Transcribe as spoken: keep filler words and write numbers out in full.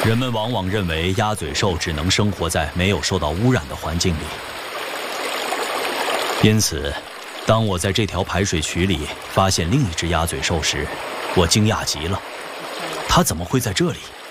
人们往往认为鸭嘴兽只能生活在没有受到污染的环境里，因此，当我在这条排水渠里发现另一只鸭嘴兽时，我惊讶极了，它怎么会在这里？